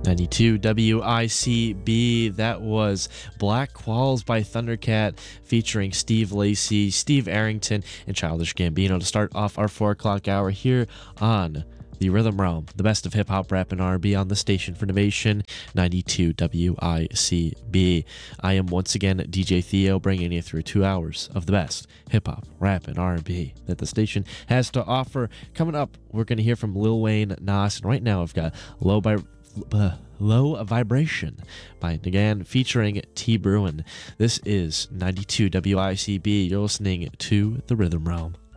92 WICB, that was Black Qualls by Thundercat featuring Steve Lacy, Steve Arrington, and Childish Gambino to start off our 4 o'clock hour here on the Rhythm Realm, the best of hip-hop, rap, and R&B on the station for innovation, 92 WICB. I am once again DJ Theo, bringing you through 2 hours of the best hip-hop, rap, and R&B that the station has to offer. Coming up, we're going to hear from Lil Wayne, Nas, and right now I've got Low Vibration by Nagan featuring T. Bruin. This is 92 WICB. You're listening to the Rhythm Realm.